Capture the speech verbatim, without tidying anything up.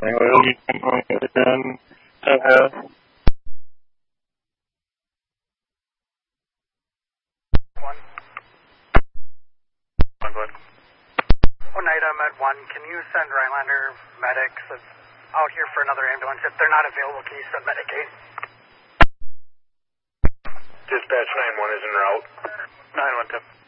Well, you can go ahead and have one. One, good. Oneida, I'm at one. Can you send Rhinelander medics out here for another ambulance? If they're not available, can you send Medicaid? Dispatch nine one is en route. nine one two.